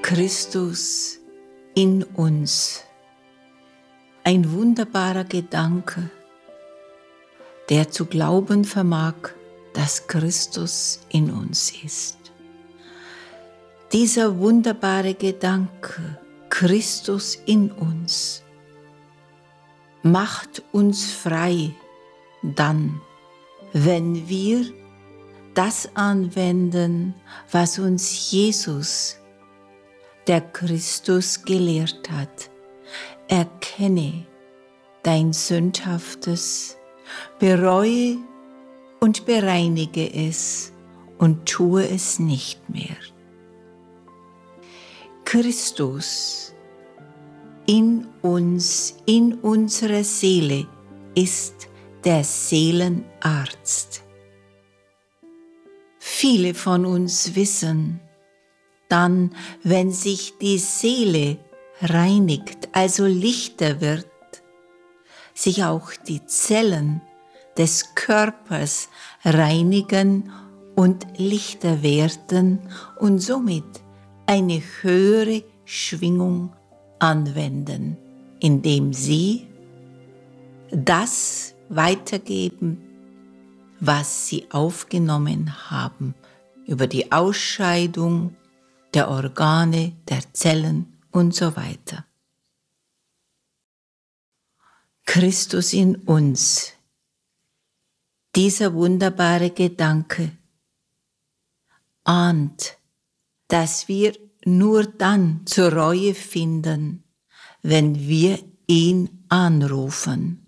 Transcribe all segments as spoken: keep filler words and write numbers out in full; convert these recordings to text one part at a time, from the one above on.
Christus in uns. Ein wunderbarer Gedanke, der zu glauben vermag, dass Christus in uns ist. Dieser wunderbare Gedanke, Christus in uns, macht uns frei dann, wenn wir das anwenden, was uns Jesus, der Christus, gelehrt hat. Erkenne dein Sündhaftes, bereue und bereinige es und tue es nicht mehr. Christus in uns, in unserer Seele, ist der Seelenarzt. Viele von uns wissen, dann, wenn sich die Seele reinigt, also lichter wird, sich auch die Zellen des Körpers reinigen und lichter werden und somit eine höhere Schwingung anwenden, indem sie das weitergeben, was sie aufgenommen haben, über die Ausscheidung der Organe, der Zellen und so weiter. Christus in uns, dieser wunderbare Gedanke, ahnt, dass wir nur dann zur Reue finden, wenn wir ihn anrufen.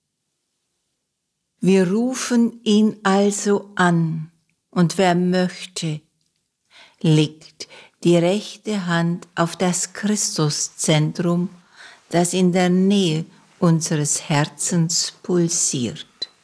Wir rufen ihn also an, und wer möchte, legt die rechte Hand auf das Christuszentrum, das in der Nähe unseres Herzens pulsiert.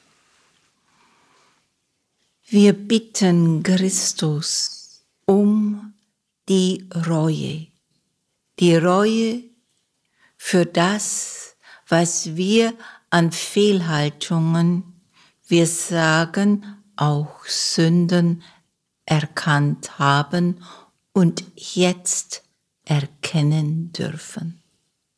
Wir bitten Christus um die Reue, die Reue für das, was wir an Fehlhaltungen, wir sagen auch Sünden, erkannt haben und jetzt erkennen dürfen.